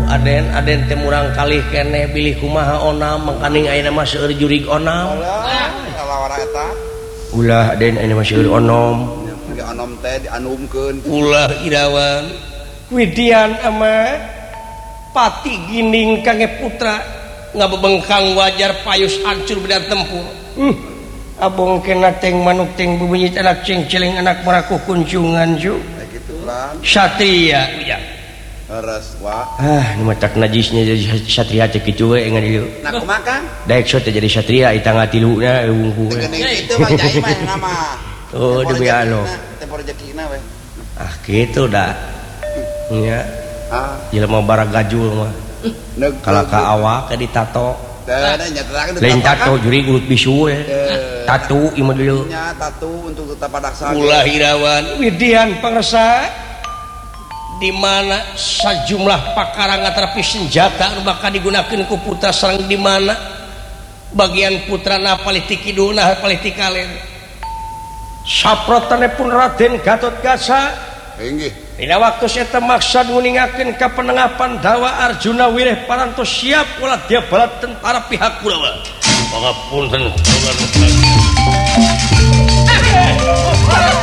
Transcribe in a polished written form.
Aden temurang kalih kene bilih kumaha onam mangkaning ayeuna mah seueur jurig onam. Ulah Aden ayeuna mah seueur onom. Onom teh dianumkeun. Ulah Irawan. Widian ama pati gining kange putra ngabebengkang wajar payus hancur beda tempur. Abong kena teng manuk teng bubunyi anak cengceleng anak merakuh kuncungan ju. Satria ya. Ras wa. Nu mah tak najisnya jadi satria teh kitu we ngan ieu. Nah kumaha Kang? Daek so teh jadi satria ita ngatiluna wungku. Itu mah jai mah nama. Oh demi anu. Tempo rezekina we. Ah kitu dah. Nya. Jelema baragajul mah. Kalaka awak ditato. Lain tato juri ulut bisu we. Tatu ieu mah deuleu. Nya tatu untuk tetap padaksana. Ulah Irawan Widian pangresa di mana sajumlah pakarang atrapi senjata anu bakal digunakeun ku putra sareng di mana bagian putrana paliti kidulna paliti kaler saprotanepun Raden Gatotkaca inggih dina waktu eta maksad nguningakeun ka penengapan dawa Arjuna wireh parantos siap ulah dia bala tentara pihak Kurawa pangapunten